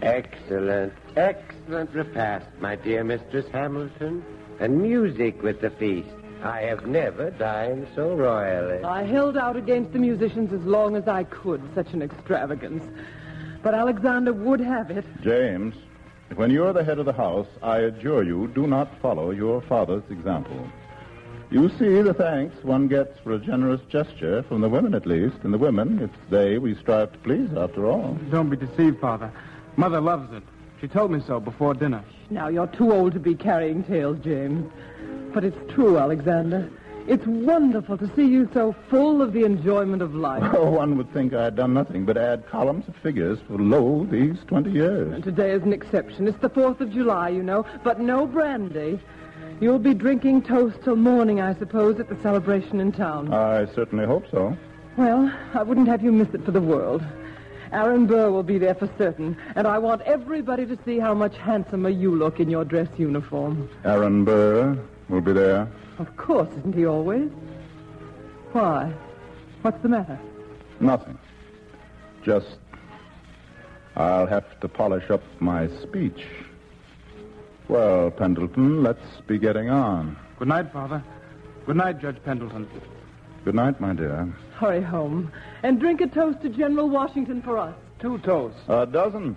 Excellent, excellent repast, my dear Mistress Hamilton. And music with the feast. I have never dined so royally. I held out against the musicians as long as I could. Such an extravagance. But Alexander would have it. James, when you're the head of the house, I adjure you, do not follow your father's example. You see the thanks one gets for a generous gesture, from the women at least. And the women, it's they we strive to please, after all. Don't be deceived, Father. Mother loves it. She told me so before dinner. Now, you're too old to be carrying tales, James. But it's true, Alexander. It's wonderful to see you so full of the enjoyment of life. Oh, one would think I had done nothing but add columns of figures for, these 20 years. And today is an exception. It's the 4th of July, you know, but no brandy. You'll be drinking toast till morning, I suppose, at the celebration in town. I certainly hope so. Well, I wouldn't have you miss it for the world. Aaron Burr will be there for certain, and I want everybody to see how much handsomer you look in your dress uniform. Aaron Burr will be there? Of course, isn't he always? Why? What's the matter? Nothing. Just, I'll have to polish up my speech. Well, Pendleton, let's be getting on. Good night, Father. Good night, Judge Pendleton. Good night, my dear. Hurry home and drink a toast to General Washington for us. 2 toasts. A dozen.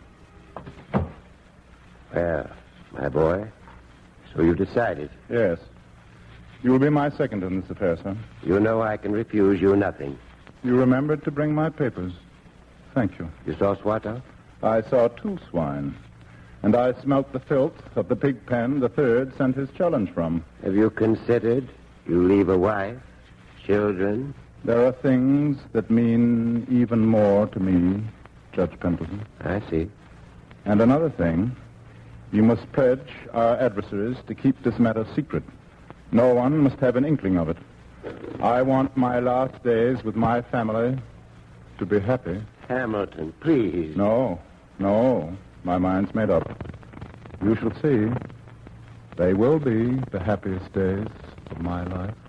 Well, my boy, so you decided. Yes. You will be my second in this affair, sir. You know I can refuse you nothing. You remembered to bring my papers. Thank you. You saw Swatow? I saw 2 swine. And I smelt the filth of the pig pen the third sent his challenge from. Have you considered you leave a wife, children? There are things that mean even more to me, Judge Pendleton. I see. And another thing, you must pledge our adversaries to keep this matter secret. No one must have an inkling of it. I want my last days with my family to be happy. Hamilton, please. No. My mind's made up. You shall see. They will be the happiest days of my life.